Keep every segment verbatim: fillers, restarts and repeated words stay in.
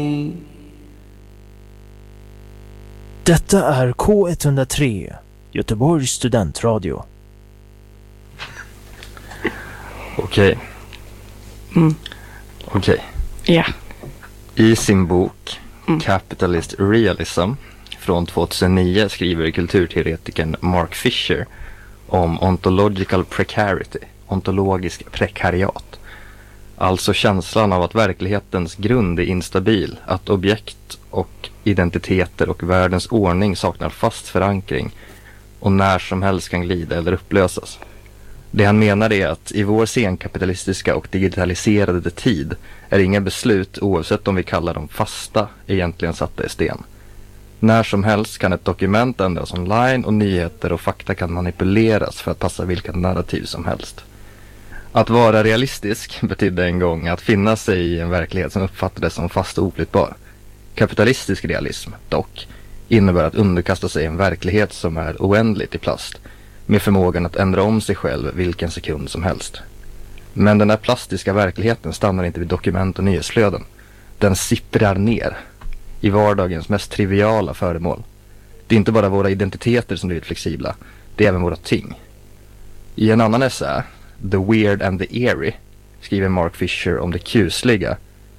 Detta är K ett noll tre, Göteborgs studentradio. Okej. Mm. Okej. Ja. I sin bok Mm. Capitalist Realism från tjugohundranio skriver kulturteoretikern Mark Fisher om ontological precarity, ontologisk prekariat. Alltså känslan av att verklighetens grund är instabil, att objekt och identiteter och världens ordning saknar fast förankring och när som helst kan glida eller upplösas. Det han menar är att i vår senkapitalistiska och digitaliserade tid är inga beslut, oavsett om vi kallar dem fasta, egentligen satta i sten. När som helst kan ett dokument ändras online och nyheter och fakta kan manipuleras för att passa vilka narrativ som helst. Att vara realistisk betydde en gång att finna sig i en verklighet som uppfattades som fast och oflyttbar. Kapitalistisk realism, dock, innebär att underkasta sig en verklighet som är oändligt i plast, med förmågan att ändra om sig själv vilken sekund som helst. Men den där plastiska verkligheten stannar inte vid dokument och nyhetsflöden. Den sipprar ner i vardagens mest triviala föremål. Det är inte bara våra identiteter som blivit flexibla, det är även våra ting. I en annan essä, The Weird and the Eerie, skriver Mark Fisher om det kusliga.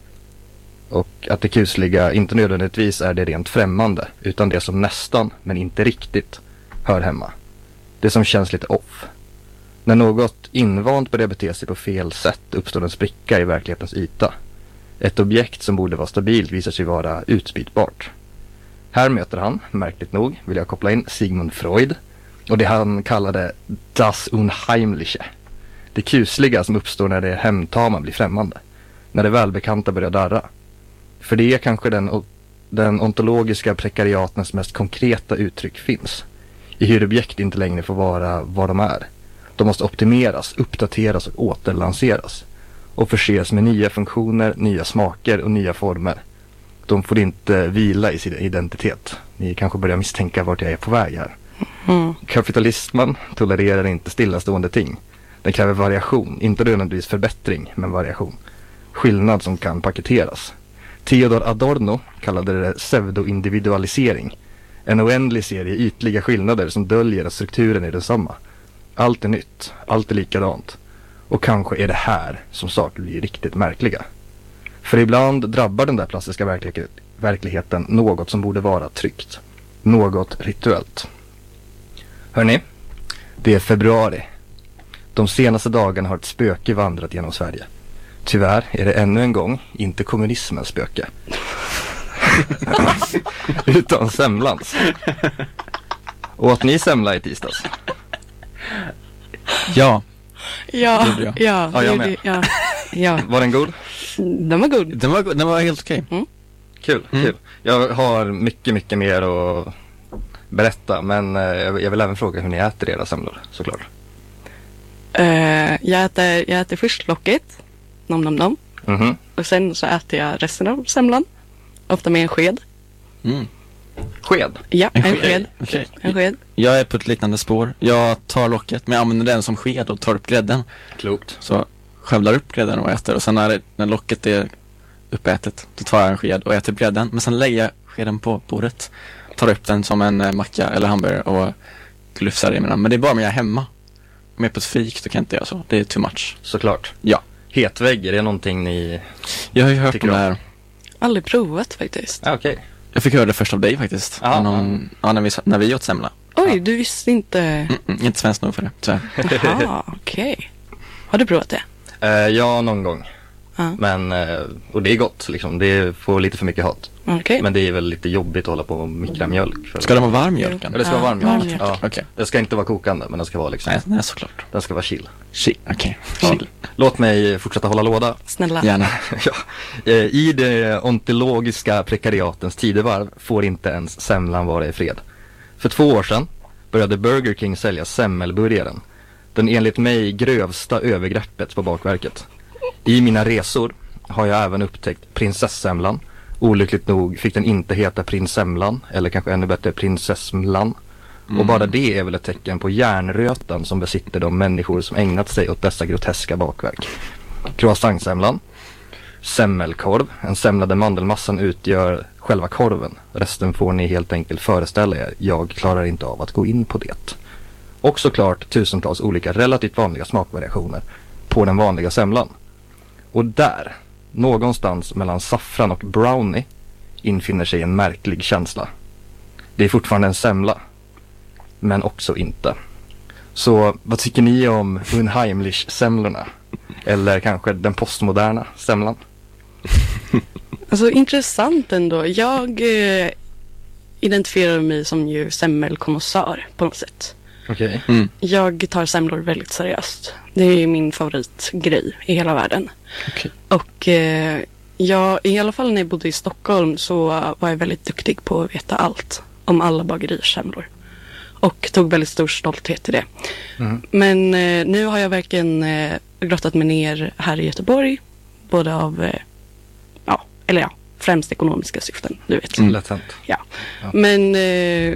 Och att det kusliga inte nödvändigtvis är det rent främmande, utan det som nästan, men inte riktigt, hör hemma. Det som känns lite off. När något invant börjar bete sig på fel sätt uppstår en spricka i verklighetens yta. Ett objekt som borde vara stabilt visar sig vara utbytbart. Här möter han, märkligt nog, vill jag koppla in Sigmund Freud och det han kallade das Unheimliche. Det kusliga som uppstår när det hemtama blir främmande. När det välbekanta börjar darra. För det är kanske den, den ontologiska prekariatens mest konkreta uttryck finns. I hur objekt inte längre får vara vad de är. De måste optimeras, uppdateras och återlanseras. Och förses med nya funktioner, nya smaker och nya former. De får inte vila i sin identitet. Ni kanske börjar misstänka vart jag är på väg här. Mm. Kapitalismen tolererar inte stillastående ting. Den kräver variation, inte nödvändigtvis förbättring, men variation. Skillnad som kan paketeras. Theodor Adorno kallade det pseudo-individualisering. En oändlig serie ytliga skillnader som döljer att strukturen är densamma. Allt är nytt, allt är likadant. Och kanske är det här som saker blir riktigt märkliga. För ibland drabbar den där plastiska verklig- verkligheten något som borde vara tryggt. Något rituellt. Hörrni, det är februari. De senaste dagarna har ett spöke vandrat genom Sverige. Tyvärr är det ännu en gång inte kommunismens spöke. Utan semlans. Åt ni semla i tisdags? Ja. Ja, Gjorde jag. ja, Ja, jag gjorde- med. ja, ja. Var den god? Den var god. Den var, den var helt okej. Kul, Mm. kul. Jag har mycket, mycket mer att berätta. Men eh, jag jag vill även fråga hur ni äter era semlor, såklart. Eh, jag, äter, jag äter först locket, nom nom nom. Mhm. Och sen så äter jag resten av semlan. Ofta med en sked. Mm. Sked? Ja, en, En sked. sked. Okej. En sked. Jag är på ett liknande spår. Jag tar locket, men jag använder den som sked och tar upp grädden. Klokt. Så skövlar upp grädden och äter. Och sen när, det, när locket är uppätet, då tar jag en sked och äter grädden. Men sen lägger jag skeden på bordet. Tar upp den som en eh, macka eller hamburgare och glufsar i mina. Men det är bara om jag är hemma. Om jag är på ett fik, då kan jag inte göra så. Det är too much. Såklart. Ja. Hetvägg, är det någonting ni... Jag har ju hört Tycker om det du? här. Aldrig provat faktiskt. Ja, okej. Jag fick höra det först av dig faktiskt. Ja, Någon, ja, när, vi, när vi åt semla. Oj, du visste inte. Mm, mm, inte svensk nog för det, tyvärr. Jaha, okej. Har du provat det? Eh, ja, någon gång. Ja. Men, eh, och det är gott liksom. Det får lite för mycket hat. Okej. Men det är väl lite jobbigt att hålla på och mikra mjölk. För Ska den vara varm mjölken? Ja, det ska vara Ja, varm mjölk. varm mjölk. Ja. Okej. Det ska inte vara kokande, men den ska vara liksom... Nej, nej, såklart. Den ska vara chill. Chill, okej. Ja. Chill. Låt mig fortsätta hålla låda. Snälla. Gärna. Ja. Eh, I det ontologiska prekariatens tidevarv får inte ens semlan vara i fred. För två år sedan började Burger King sälja semmelburgaren. Den enligt mig grövsta övergreppet på bakverket. I mina resor har jag även upptäckt prinsessemlan. Olyckligt nog fick den inte heta prinssemlan, eller kanske ännu bättre prinsessmlan. Mm. Och bara det är väl ett tecken på hjärnrötan som besitter de människor som ägnat sig åt dessa groteska bakverk. Croissantsemlan. semmelkorv, en semla där mandelmassan utgör själva korven. Resten får ni helt enkelt föreställa er. Jag klarar inte av att gå in på det. Och såklart tusentals olika relativt vanliga smakvariationer på den vanliga semlan. Och där, någonstans mellan saffran och brownie, infinner sig en märklig känsla. Det är fortfarande en semla, men också inte. Så vad tycker ni om Unheimlich-semlorna? Eller kanske den postmoderna semlan? Alltså intressant ändå. Jag eh, identifierar mig som ju semmelkonnässör på något sätt. Okej. Okay. Mm. Jag tar semlor väldigt seriöst. Det är min favoritgrej i hela världen. Okay. Och eh, jag, i alla fall när jag bodde i Stockholm så var jag väldigt duktig på att veta allt om alla bagerisemlor. Och tog väldigt stor stolthet i det. Mm. Men eh, nu har jag verkligen eh, grottat mig ner här i Göteborg. Både av, eh, ja, eller ja, främst ekonomiska syften, du vet. Mm. Lätt hänt. Ja. ja. Men eh,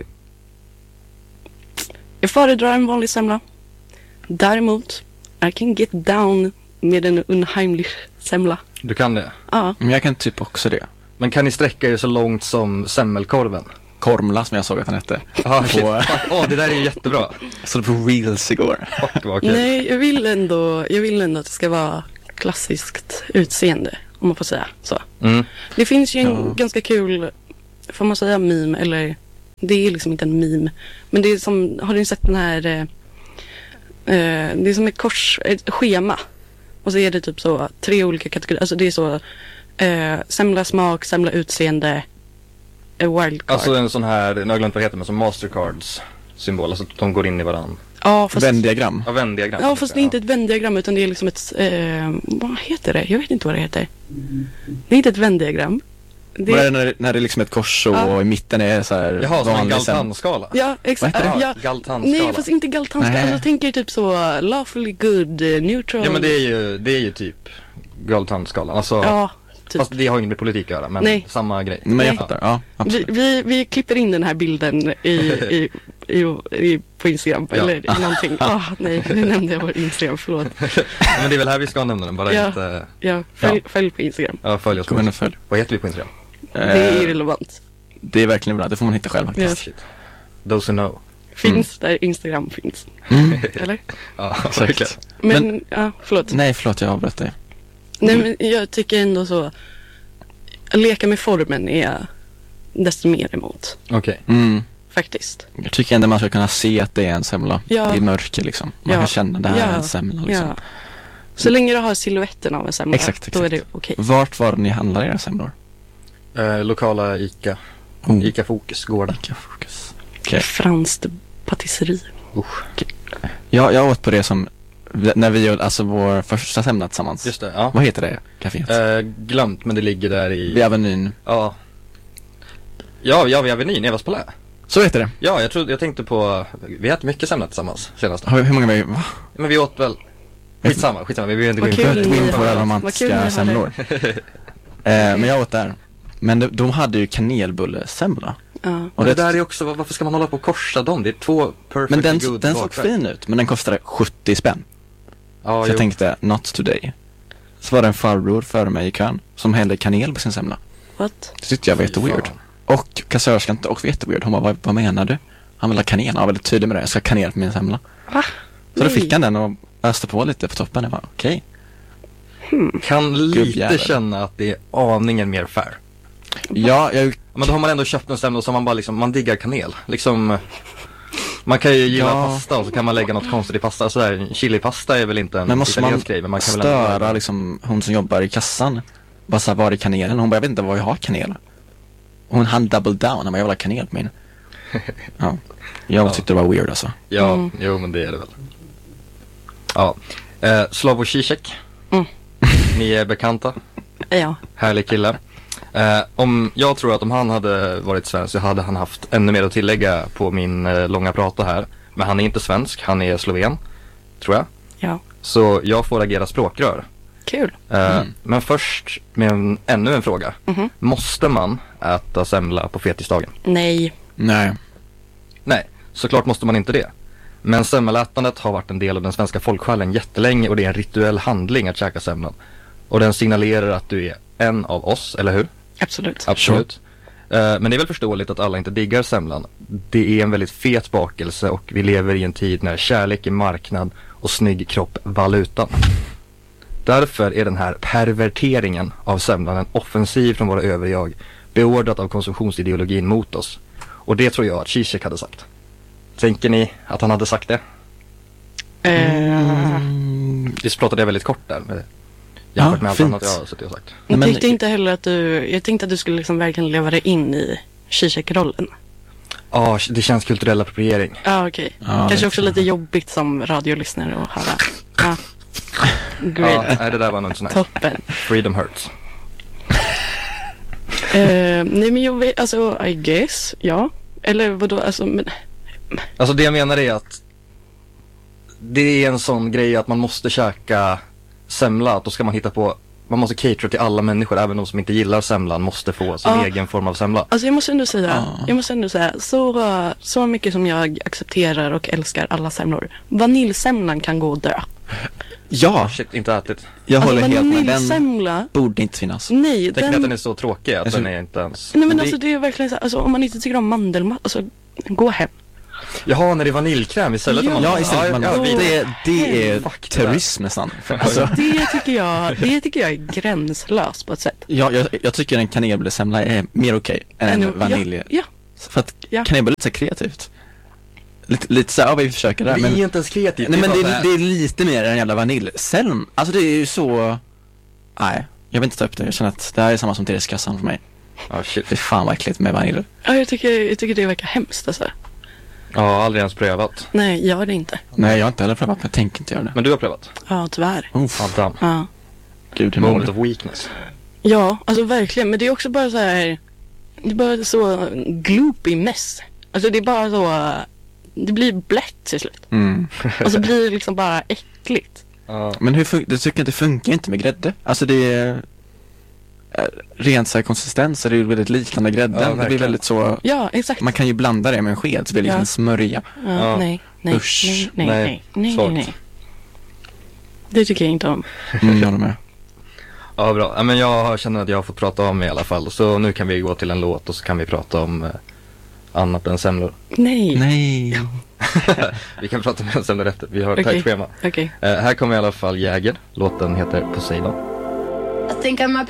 jag föredrar en vanlig semla. Däremot, I can get down med en Unheimlich semla. Du kan det? Ja. Men jag kan typ också det. Men kan ni sträcka er så långt som semmelkorven? Kormla som jag såg att han hette. Ja, på... oh, det där är ju jättebra. Jag såg det på Reels igår. Fuck, vad kul. Nej, jag vill, ändå, jag vill ändå att det ska vara klassiskt utseende, om man får säga så. Mm. Det finns ju en ja. ganska kul, får man säga meme, eller det är liksom inte en meme. Men det är som, har ni sett den här, eh, det är som ett kors, ett schema. Och så är det typ så, tre olika kategorier. Alltså det är så, eh, semla smak, semla utseende, wildcard. Alltså en sån här, jag glömde vad det heter, men som Mastercards symbol, alltså de går in i varandra. Ja, fast, Venn-diagram. Ja, Venn-diagram. Ja, fast det är inte ett Venn-diagram utan det är liksom ett, eh, vad heter det? Jag vet inte vad det heter. Det är inte ett Venn-diagram. Det är när, när det är liksom ett kors och ja. i mitten är så här. Jaha, som en Galtan-skala. Ja, exakt. Ja. Galtan-skala. Nej, fast inte Galtan-skala. Alltså, tänker typ så lawfully good, neutral. Ja, men det är ju, det är ju typ Galtan-skalan. Alltså, ja, typ. Fast det har inget med politik att göra, men Nej. samma grej. Men jag fattar, ja, vi, vi, vi klipper in den här bilden i, i, i, i, på Instagram, ja. eller i någonting. Oh, nej, nu nämnde jag vår Instagram, förlåt. Men det är väl här vi ska nämna den, bara ja. inte... Ja, följ, ja. följ på Instagram. Ja, följ oss. Kom följ. Vad heter vi på Instagram? Det är irrelevant. Det är verkligen bra, det får man hitta själv faktiskt. Yes. Those who know. Finns mm. där Instagram finns. Mm. Eller? Ja, verkligen. Men, men, ja, förlåt. Nej, förlåt, jag avbröt dig. Nej, men jag tycker ändå så, att leka med formen är jag desto mer emot. Okej. Okay. Mm. Faktiskt. Jag tycker ändå man ska kunna se att det är en semla. Ja. I mörker liksom. Man ja. kan känna det här ja. är en semla liksom. Ja. Så länge du har silhuetten av en semla, exakt, exakt. då är det okej. Okay. Vart var det ni handlar era semlor? Eh, lokala Ica. Oh. Ica Fokus, gården. Ica Fokus. Okay. Franskt patisserie. Usch. Okay. Ja, jag åt på det som när vi gjorde alltså vår första semla tillsammans. Just det, ja. Vad heter det kaféet? Eh, glömt, men det ligger där i... Vid Avenyn. Ja. Ja, ja, vid Avenyn, Evas Palais. Så heter det. Ja, jag trodde, jag tänkte på... Vi äter mycket semla tillsammans senast. Hur, hur många vi... Va? Men vi åt väl... Skitsamma, skitsamma. Vi vill inte gå in på, gå in på våra romantiska semlor. eh, men jag åt där. Men de, de hade ju kanelbullesemla. Ja. Och det, det där är också, varför ska man hålla på och korsa dem? Det är två perfect men den, good den såg fin ut, men den kostade sjuttio spänn. Ja, så jo. jag tänkte, not today. Så var det en farbror före mig i kön som hällde kanel på sin semla. What? Det tyckte jag var jätteweird. Och kassörskan också var jätteweird. Hon bara, vad, vad menar du? Han vill ha kanel. Han var väldigt tydlig med det. Jag ska ha kanel på min semla. Va? Så då fick han den och öste på lite på toppen. Jag var okej. Okay. Hmm. Kan lite Gubbjävel. Känna att det är aningen mer fair. Ja, jag... Men då har man ändå köpt en semla och så man bara liksom, man diggar kanel. Liksom, man kan ju gilla ja. pasta och så kan man lägga något konstigt i pasta. Sådär, chilipasta är väl inte en men måste man grej, men man kan störa väl liksom hon som jobbar i kassan? Bara såhär, var är kanelen? Hon bara, jag vet inte vad jag har kanel. Hon hann double down. Han bara, jag vill ha kanel på min. Ja. Jag ja. tyckte det var weird alltså. Ja, mm. jo men det är det väl. Ja. Eh, Slavoj Zizek. Mm. Ni är bekanta. Ja. Härlig kille. Eh, om, jag tror att om han hade varit svensk så hade han haft ännu mer att tillägga på min eh, långa prata här. Men han är inte svensk, han är sloven, tror jag. Ja. Så jag får agera språkrör. Kul. Eh, mm. Men först med en, ännu en fråga. Mm-hmm. Måste man äta semla på fetisdagen? Nej. Nej. Nej, såklart måste man inte det. Men semmelätandet har varit en del av den svenska folksjälen jättelänge och det är en rituell handling att käka semlan. Och den signalerar att du är en av oss, eller hur? Absolut. Absolut. Uh, men det är väl förståeligt att alla inte diggar semlan. Det är en väldigt fet bakelse och vi lever i en tid när kärlek är marknad och snygg kropp valutan. Därför är den här perverteringen av semlan en offensiv från våra överjag, beordrat av konsumtionsideologin mot oss. Och det tror jag att Zizek hade sagt. Tänker ni att han hade sagt det? Mm. Vi pratade det väldigt kort där med, jämfört Ja, med allt fint. annat jag har suttit och sagt. Jag Men- tänkte inte heller att du, jag tänkte att du skulle liksom verkligen leva dig in i Zizek-rollen. Ja, det känns kulturell appropriering. Ja, ah, okej. Ja, Kanske det också lite jobbigt som radiolyssnare att höra. Ja. Great. Ja, nej, det där var nog inte så nice. Toppen. Freedom hurts. Eh, nej men jag vet, alltså I guess, ja. Eller vadå, alltså men... Alltså det jag menar är att det är en sån grej att man måste käka semla, att då ska man hitta på, man måste catera till alla människor, även de som inte gillar semlan måste få sin Ja. egen form av semla. Alltså jag måste ändå säga, Ja. jag måste ändå säga, så, så mycket som jag accepterar och älskar alla semlor. Vaniljsemlan kan gå och dö. Ja, Shit, inte ätit. jag Alltså håller helt med. Den vaniljsemla, borde inte finnas. nej, Tänk mig att den... den är så tråkig att Alltså- den är inte ens... Nej men det- alltså det är verkligen så här, alltså om man inte tycker om mandelmat, alltså gå hem. Jaha, när det är vaniljkräm istället. Ja. om man- Ja, istället ja, man, ja, vi- det, det är Fuck det där. terrorism nästan. Alltså Alltså, det tycker jag, det tycker jag är gränslöst på ett sätt. ja, jag, jag tycker en kanelbullesemla är mer okej än en vanilj. Ja, ja. För att Ja. kanelbulle är lite så här kreativt. Lite, lite så här, ja, vi försöker där. Det är Men, ju inte ens kreativt. nej, men det, bara så är, här- det är lite mer än jävla vaniljselm. Alltså det är ju så... Nej, jag vill inte ta upp det. Jag känner att det här är samma som Therese-kassan för mig. Ja, shit. Det är fan vad äckligt med vanilj. Ja, jag tycker, jag tycker det verkar hemskt alltså. Ja, aldrig ens prövat. Nej, gör det inte. Nej, jag har inte heller prövat, men jag tänker inte göra det. Men du har prövat? Ja, tyvärr. Uff, Ja, damn. Ja. gud hur mår Moment du? of weakness. Ja, alltså verkligen. Men det är också bara så här, det är bara så gloopy mess. Alltså det är bara så, det blir blött till slut. Mm. Och så blir det liksom bara äckligt. Ja. Men hur fun- du tycker att det funkar inte med grädde? Alltså det är... eh, Rent så här konsistens är det ju väldigt liknande Ja, grädden. det blir verkligen. väldigt så... Ja, exakt. Man kan ju blanda det med en sked så blir det liksom Ja. en smörja. Ja, Ja. nej, nej, Usch. nej, nej, Nej. nej, nej, nej, Svagt. nej. Det tycker jag inte om. Mm, jag håller med. Ja, bra. Ja, men jag känner att jag har fått prata om mig i alla fall. Så nu kan vi gå till en låt och så kan vi prata om eh, annat än semlor. Nej. Nej. Vi kan prata om semlor efter. Vi har ett Okej. tajt schema. Okej. Eh, här kommer i alla fall Jäger. Låten heter Poseidon. I think I might